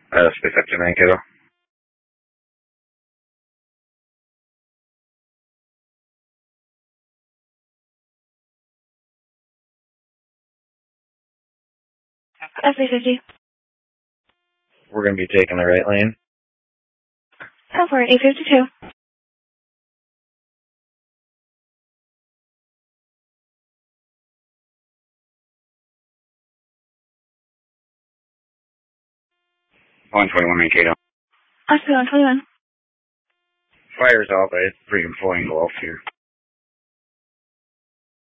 Space up to Mankato. F350. We're going to be taking the right lane. Go for it, 852. Mankato. Oscar 121. Fire's off, but it's freaking fully engulfed here.